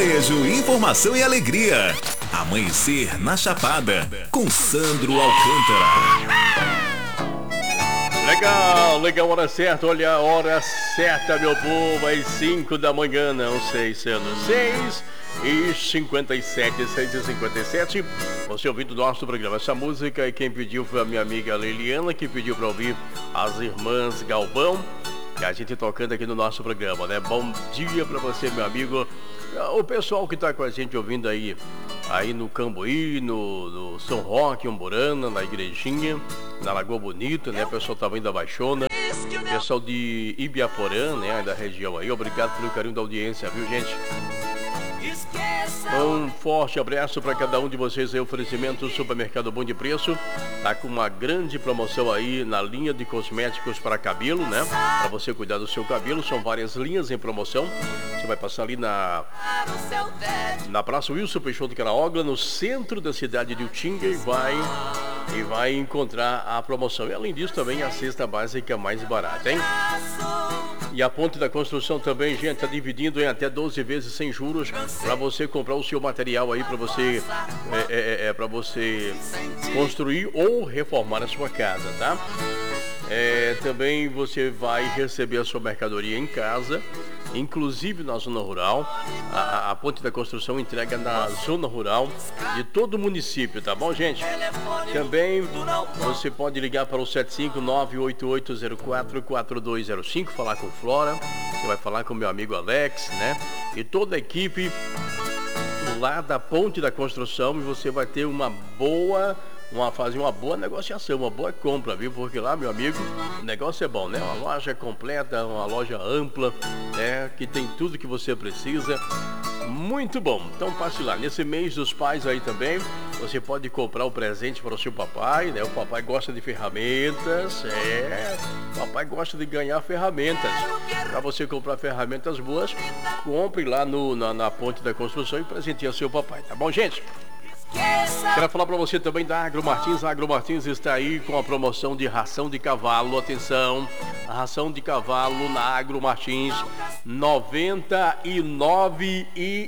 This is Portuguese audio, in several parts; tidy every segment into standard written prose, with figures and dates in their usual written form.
desejo, informação e alegria. Amanhecer na Chapada, com Sandro Alcântara. Legal, hora certa, olha a hora certa, meu povo, às 5 da manhã, não sei, sendo 6h57, você ouvindo o nosso programa. Essa música, e quem pediu foi a minha amiga Leiliana, que pediu para ouvir as irmãs Galvão, que a gente tocando aqui no nosso programa, né? Bom dia para você, meu amigo. O pessoal que tá com a gente ouvindo aí no Cambuí, no São Roque, Umburana, na Igrejinha, na Lagoa Bonita, né? O pessoal tá vindo da Baixona, pessoal de Ibiaporã, né? Da região aí, obrigado pelo carinho da audiência, viu, gente? Um forte abraço para cada um de vocês aí. Oferecimento Supermercado Bom de Preço. Tá com uma grande promoção aí na linha de cosméticos para cabelo, né? Para você cuidar do seu cabelo. São várias linhas em promoção. Você vai passar ali na Praça Wilson Peixoto de Caraogla, no centro da cidade de Utinga, e vai encontrar a promoção. E além disso também a cesta básica mais barata, hein? E a Ponte da Construção também, gente, está dividindo em até 12 vezes sem juros para você comprar o seu material aí, para você construir ou reformar a sua casa, tá? Também você vai receber a sua mercadoria em casa, inclusive na zona rural. A Ponte da Construção entrega na zona rural de todo o município, tá bom, gente? Também você pode ligar para o 75988044205, falar com Flora, você vai falar com meu amigo Alex, né? E toda a equipe lá da Ponte da Construção, e você vai ter fazer uma boa negociação, uma boa compra, viu? Porque lá, meu amigo, o negócio é bom, né? Uma loja completa, uma loja ampla, né? Que tem tudo que você precisa. Muito bom. Então passe lá. Nesse mês dos pais aí também, você pode comprar o presente para o seu papai, né? O papai gosta de ferramentas, o papai gosta de ganhar ferramentas. Para você comprar ferramentas boas, compre lá na Ponte da Construção e presenteie ao seu papai, tá bom, gente? Quero falar para você também da Agro Martins. A Agro Martins está aí com a promoção de ração de cavalo. Atenção, a ração de cavalo na Agro Martins, R$ 99,90. R$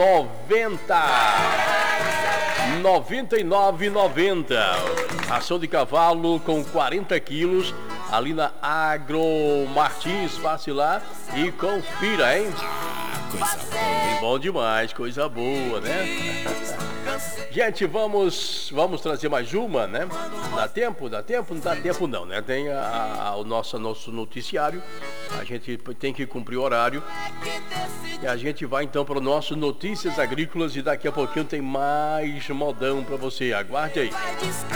99,90. Ração de cavalo com 40 quilos ali na Agro Martins. Passe lá e confira, hein? Coisa boa. Bom demais, coisa boa, né? Gente, vamos trazer mais uma, né? Dá tempo? Não dá tempo não, né? Tem o nosso noticiário. A gente tem que cumprir o horário. E a gente vai então para o nosso Notícias Agrícolas, e daqui a pouquinho tem mais modão para você. Aguarde aí.